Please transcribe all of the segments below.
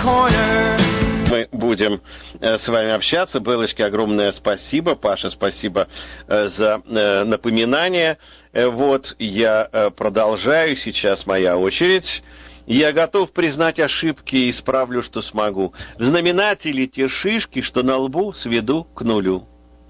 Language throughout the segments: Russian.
Мы будем с вами общаться. Белочке огромное спасибо. Паша, спасибо за напоминание. Вот, я продолжаю. Сейчас моя очередь. Я готов признать ошибки и исправлю, что смогу. В знаменателе те шишки, что на лбу, сведу к нулю.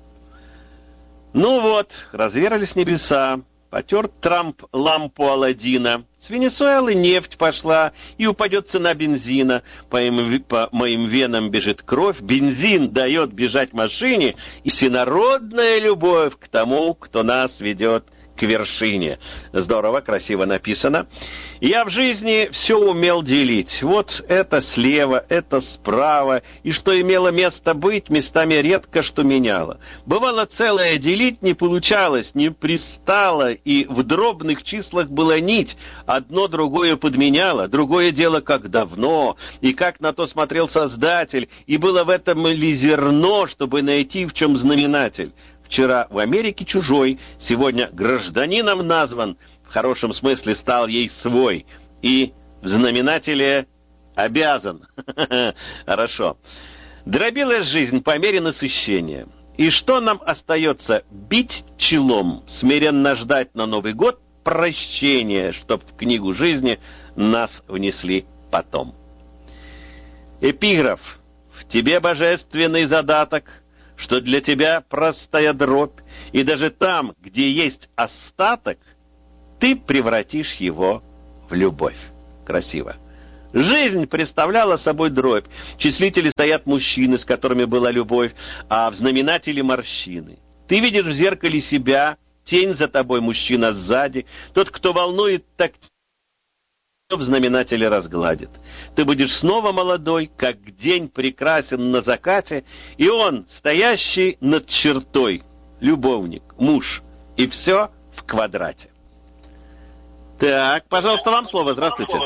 Ну вот, разверзлись небеса. Потер Трамп лампу Аладдина. С Венесуэлы нефть пошла, и упадет цена бензина. По моим венам бежит кровь, бензин дает бежать машине, и всенародная любовь к тому, кто нас ведет к вершине. Здорово, красиво написано. Я в жизни все умел делить. Вот это слева, это справа. И что имело место быть, местами редко что меняло. Бывало, целое делить не получалось, не пристало, и в дробных числах была нить. Одно другое подменяло, другое дело как давно, и как на то смотрел Создатель, и было в этом ли зерно, чтобы найти, в чем знаменатель. Вчера в Америке чужой, сегодня гражданином назван, в хорошем смысле стал ей свой, и в знаменателе обязан. Хорошо. Дробилась жизнь по мере насыщения. И что нам остается? Бить челом, смиренно ждать на Новый год прощения, чтоб в книгу жизни нас внесли потом. Эпиграф. В тебе божественный задаток, что для тебя простая дробь, и даже там, где есть остаток, ты превратишь его в любовь. Красиво. Жизнь представляла собой дробь. В числителе стоят мужчины, с которыми была любовь, а в знаменателе морщины. Ты видишь в зеркале себя, тень за тобой, мужчина сзади. Тот, кто волнует, так в знаменателе разгладит. Ты будешь снова молодой, как день прекрасен на закате, и он, стоящий над чертой, любовник, муж, и все в квадрате. Так, пожалуйста, вам слово. Здравствуйте.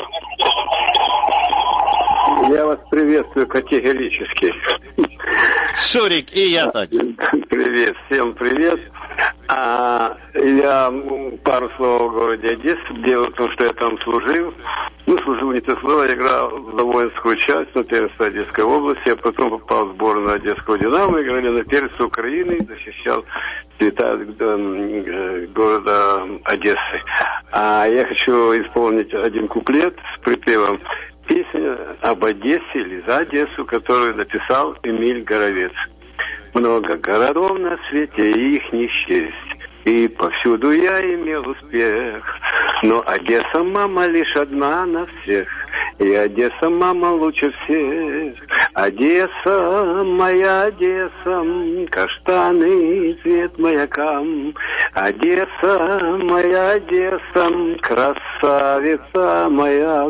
Я вас приветствую категорически. Шурик, и я так. Привет, всем привет. Я пару слов о городе Одессе. Дело в том, что я там служил. Служил не то слово, я играл за воинскую часть на первенство Одесской области, а потом попал в сборную Одесского «Динамо», играли на первенство Украины, защищал цвета города Одессы. Я хочу исполнить один куплет с припевом. Песня об Одессе или за Одессу, которую написал Эмиль Горовец. Много городов на свете, и их не счесть, и повсюду я имел успех. Но Одесса, мама, лишь одна на всех, и Одесса, мама, лучше всех. Одесса, моя Одесса, каштаны, цвет маякам. Одесса, моя Одесса, красавица моя.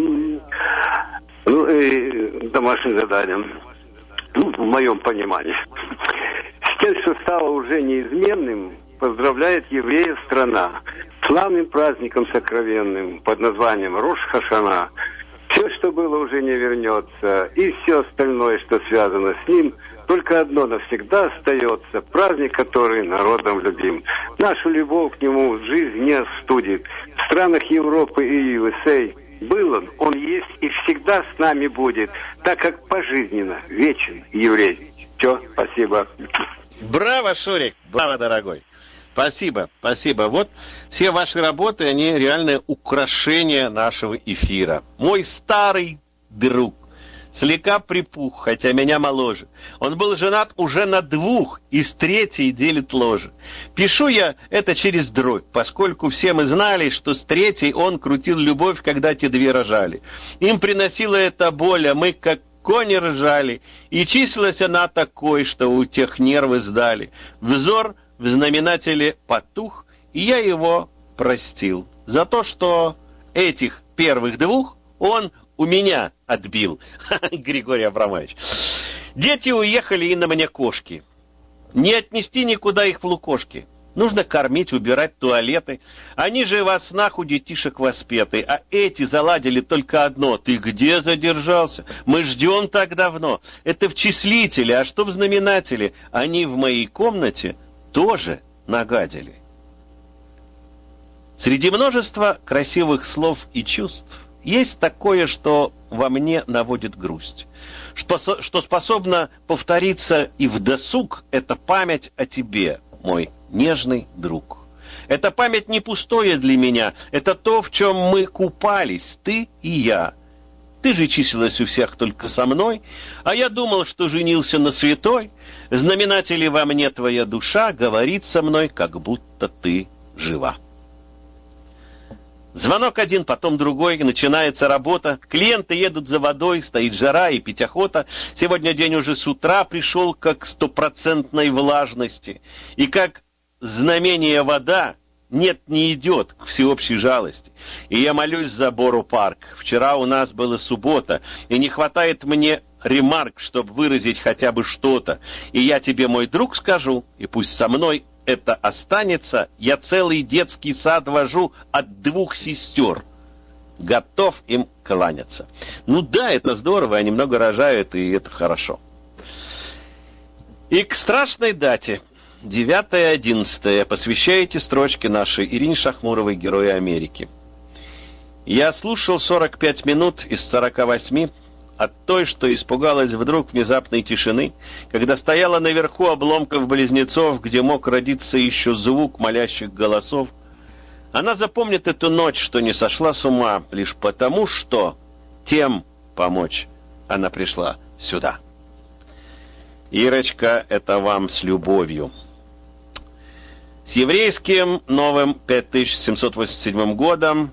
И домашним заданием. В моем понимании. С тем, что стало уже неизменным, поздравляет евреев страна славным праздником сокровенным под названием Рош-Хашана. Все, что было, уже не вернется, и все остальное, что связано с ним, только одно навсегда остается, праздник, который народом любим. Нашу любовь к нему жизнь не остудит. В странах Европы и USA был он есть и всегда с нами будет, так как пожизненно вечен еврей. Все, спасибо. Браво, Шурик, браво, дорогой. Спасибо, спасибо. Вот все ваши работы, они реальное украшение нашего эфира. Мой старый друг слегка припух, хотя меня моложе. Он был женат уже на 2, и с 3 делит ложе. Пишу я это через дробь, поскольку все мы знали, что с 3 он крутил любовь, когда те 2 рожали. Им приносила это боль, а мы как кони ржали, и числилась она такой, что у тех нервы сдали. Взор в знаменателе потух, и я его простил за то, что этих первых 2 он у меня отбил. Григорий Абрамович. Дети уехали, и на мне кошки. Не отнести никуда их в лукошки. Нужно кормить, убирать туалеты. Они же во снах у детишек воспеты. А эти заладили только одно. Ты где задержался? Мы ждем так давно. Это в числителе, а что в знаменателе? Они в моей комнате тоже нагадили. Среди множества красивых слов и чувств есть такое, что во мне наводит грусть. Что способно повториться и в досуг, это память о тебе, мой нежный друг. Эта память не пустое для меня, это то, в чем мы купались, ты и я. Ты же числилась у всех только со мной, а я думал, что женился на святой. Знаменатель во мне твоя душа говорит со мной, как будто ты жива. Звонок один, потом другой, начинается работа. Клиенты едут за водой, стоит жара и пить охота. Сегодня день уже с утра пришел как 100% влажности. И как знамение вода нет, не идет к всеобщей жалости. И я молюсь за Бору-парк. Вчера у нас была суббота, и не хватает мне ремарк, чтобы выразить хотя бы что-то. И я тебе, мой друг, скажу, и пусть со мной это останется, я целый детский сад вожу от 2 сестер. Готов им кланяться. Ну да, это здорово, они много рожают, и это хорошо. И к страшной дате, 9-11, посвящаете строчки нашей Ирине Шахмуровой, Герою Америки. Я слушал 45 минут из 48 от той, что испугалась вдруг внезапной тишины, когда стояла наверху обломков близнецов, где мог родиться еще звук молящих голосов. Она запомнит эту ночь, что не сошла с ума, лишь потому, что тем помочь она пришла сюда. Ирочка, это вам с любовью. С еврейским новым 5787 годом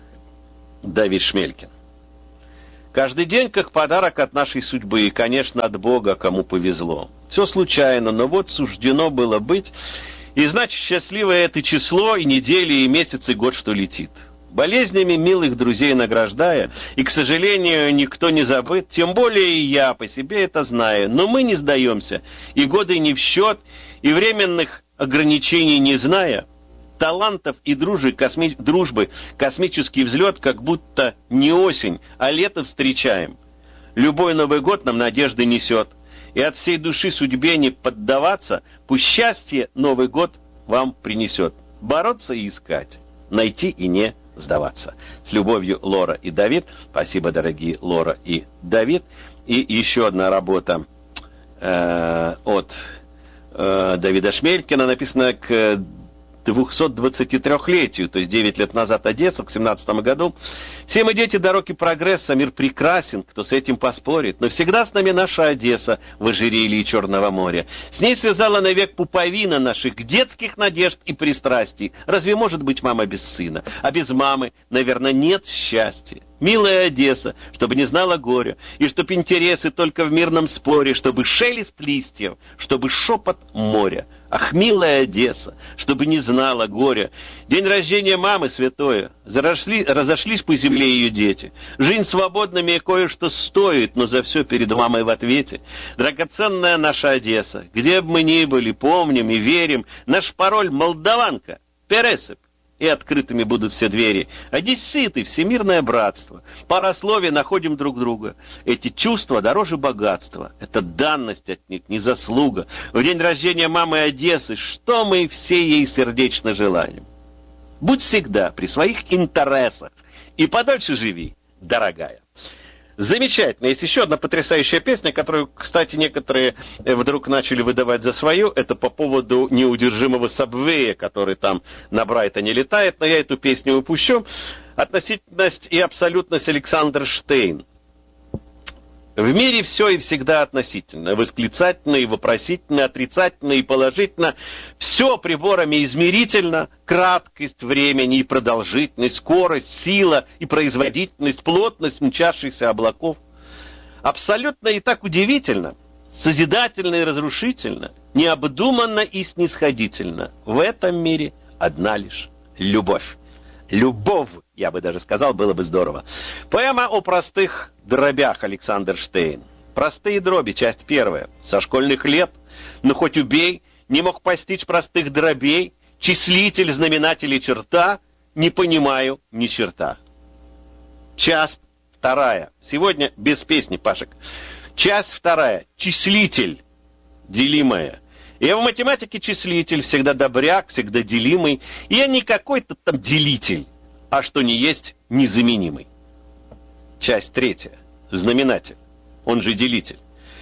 Давид Шмелькин. Каждый день как подарок от нашей судьбы, и, конечно, от Бога, кому повезло. Все случайно, но вот суждено было быть, и значит, счастливое это число, и недели, и месяц, и год, что летит. Болезнями милых друзей награждая, и, к сожалению, никто не забыт, тем более и я по себе это знаю, но мы не сдаемся, и годы не в счет, и временных ограничений не зная, талантов и дружбы космический взлет, как будто не осень, а лето встречаем. Любой Новый год нам надежды несет. И от всей души судьбе не поддаваться, пусть счастье Новый год вам принесет. Бороться и искать, найти и не сдаваться. С любовью, Лора и Давид. Спасибо, дорогие Лора и Давид. И еще одна работа от Давида Шмелькина, написана к 223-летию, то есть 9 лет назад Одесса, к 17 году. Все мы дети дороги прогресса, мир прекрасен, кто с этим поспорит. Но всегда с нами наша Одесса в ожерелье Черного моря. С ней связала навек пуповина наших детских надежд и пристрастий. Разве может быть мама без сына? А без мамы, наверное, нет счастья. Милая Одесса, чтобы не знала горя, и чтоб интересы только в мирном споре, чтобы шелест листьев, чтобы шепот моря. Ах, милая Одесса, чтобы не знала горя. День рождения мамы святое, разошлись по земле ее дети. Жизнь свободными кое-что стоит, но за все перед мамой в ответе. Драгоценная наша Одесса, где бы мы ни были, помним и верим, наш пароль молдаванка, Пересып. И открытыми будут все двери. Одесситы, всемирное братство. Парословие находим друг друга. Эти чувства дороже богатства. Это данность от них, не заслуга. В день рождения мамы Одессы, что мы все ей сердечно желаем. Будь всегда при своих интересах. И подольше живи, дорогая. Замечательно. Есть еще одна потрясающая песня, которую, кстати, некоторые вдруг начали выдавать за свою. Это по поводу неудержимого сабвея, который там на Брайтоне летает, но я эту песню упущу. Относительность и абсолютность Александр Штейн. В мире все и всегда относительно. Восклицательно и вопросительно, отрицательно и положительно. Все приборами измерительно. Краткость времени и продолжительность, скорость, сила и производительность, плотность мчащихся облаков. Абсолютно и так удивительно. Созидательно и разрушительно. Необдуманно и снисходительно. В этом мире одна лишь любовь. Любовь, я бы даже сказал, было бы здорово. Поэма о простых дробях Александр Штейн. Простые дроби, часть первая. Со школьных лет, но хоть убей, не мог постичь простых дробей. Числитель, знаменатель и черта, не понимаю ни черта. Часть вторая. Сегодня без песни, Пашек. Часть вторая. Числитель, делимое. Я в математике числитель, всегда добряк, всегда делимый. И я не какой-то там делитель, а что не есть незаменимый. Часть 3. Знаменатель, он же делитель.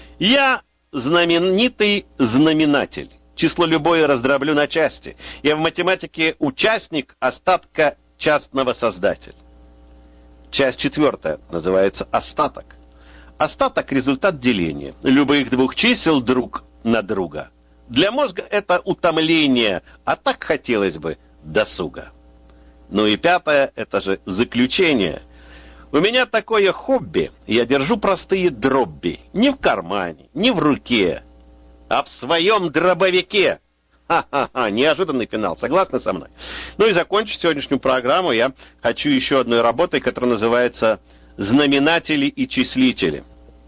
Я знаменитый знаменатель. Число любое раздроблю на части. Я в математике участник остатка частного создатель. Часть 4 называется остаток. Остаток – результат деления любых двух чисел друг на друга. Для мозга это утомление, а так хотелось бы досуга. Ну и 5 – это же заключение. У меня такое хобби, я держу простые дробби. Не в кармане, не в руке, а в своем дробовике. Ха-ха-ха, неожиданный финал, согласны со мной? Ну и закончить сегодняшнюю программу я хочу еще одной работой, которая называется «Знаменатели и числители».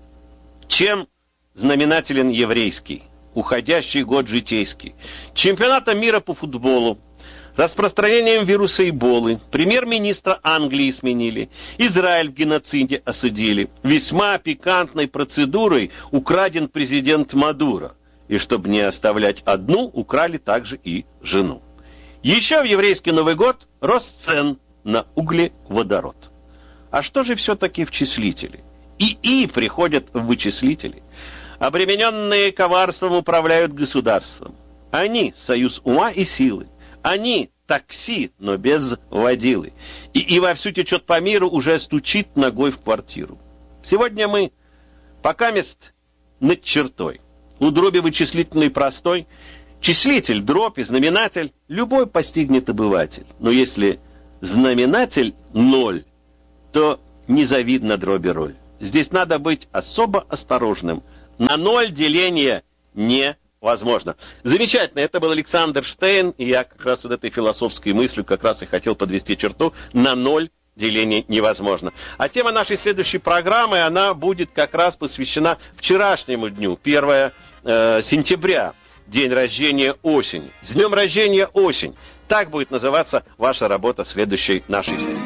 Чем знаменателен еврейский, уходящий год житейский, чемпионатом мира по футболу, распространением вируса Эболы, премьер-министра Англии сменили, Израиль в геноциде осудили, весьма пикантной процедурой украден президент Мадуро, и чтобы не оставлять одну, украли также и жену. Еще в еврейский Новый год рост цен на углеводород. А что же все-таки в числители? И приходят в вычислители. Обремененные коварством управляют государством. Они — союз ума и силы. Они — такси, но без водилы. И вовсю течет по миру, уже стучит ногой в квартиру. Сегодня мы покамест над чертой. У дроби вычислительный простой. Числитель, дробь и знаменатель любой постигнет обыватель. Но если знаменатель 0, то незавидна дроби роль. Здесь надо быть особо осторожным. На 0 деление невозможно. Замечательно. Это был Александр Штейн. И я как раз вот этой философской мыслью как раз и хотел подвести черту. На 0 деление невозможно. А тема нашей следующей программы, она будет как раз посвящена вчерашнему дню. 1 сентября. День рождения осени. С днем рождения осень. Так будет называться ваша работа в следующей нашей встрече.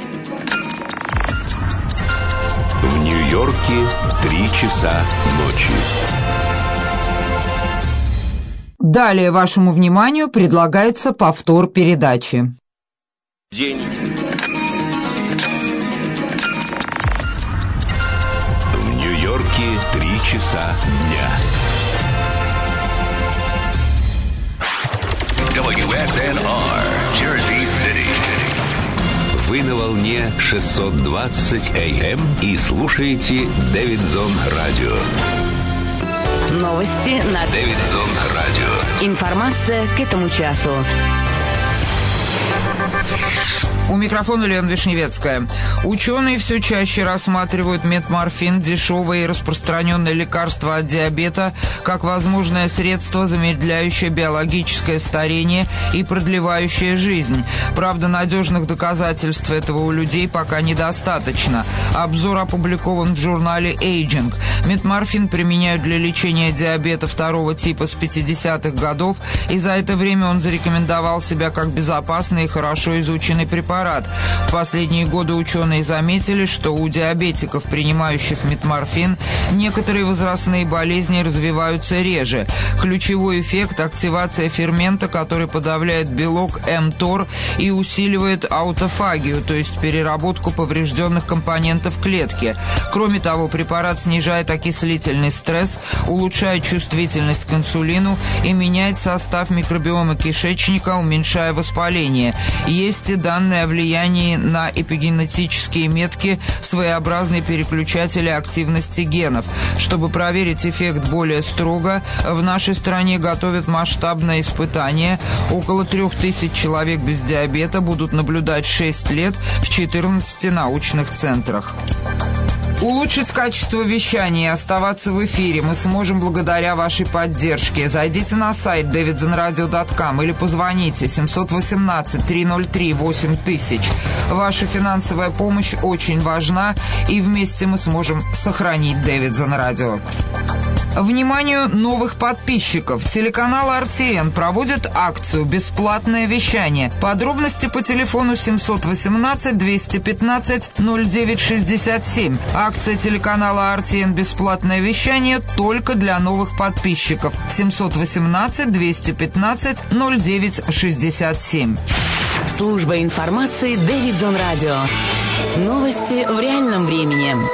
В Нью-Йорке 3 часа ночи. Далее вашему вниманию предлагается повтор передачи. День. В Нью-Йорке 3 часа дня. WSNR, Jersey City. Вы на волне 620 AM и слушаете Дэвидсон Радио. Новости на Дэвидсон Радио. Информация к этому часу. У микрофона Лена Вишневецкая. Ученые все чаще рассматривают метморфин, дешевое и распространенное лекарство от диабета, как возможное средство, замедляющее биологическое старение и продлевающее жизнь. Правда, надежных доказательств этого у людей пока недостаточно. Обзор опубликован в журнале Aging. Метморфин применяют для лечения диабета 2 типа с 50-х годов, и за это время он зарекомендовал себя как безопасный и хорошо изученный препарат. В последние годы ученые заметили, что у диабетиков, принимающих метморфин, некоторые возрастные болезни развиваются реже. Ключевой эффект – активация фермента, который подавляет белок mTOR и усиливает аутофагию, то есть переработку поврежденных компонентов клетки. Кроме того, препарат снижает окислительный стресс, улучшает чувствительность к инсулину и меняет состав микробиома кишечника, уменьшая воспаление. Есть и данные о влиянии на эпигенетические метки, своеобразные переключатели активности генов. Чтобы проверить эффект более строго, в нашей стране готовят масштабное испытание. Около 3000 человек без диабета будут наблюдать 6 лет в 14 научных центрах. Улучшить качество вещания и оставаться в эфире мы сможем благодаря вашей поддержке. Зайдите на сайт davidsonradio.com или позвоните 718-303-8000. Ваша финансовая помощь очень важна, и вместе мы сможем сохранить Davidson Radio. Вниманию новых подписчиков. Телеканал RTN проводит акцию «Бесплатное вещание». Подробности по телефону 718-215-0967. Акция телеканала RTN «Бесплатное вещание» только для новых подписчиков. 718-215-0967. Служба информации Дэвидсон Радио. Новости в реальном времени.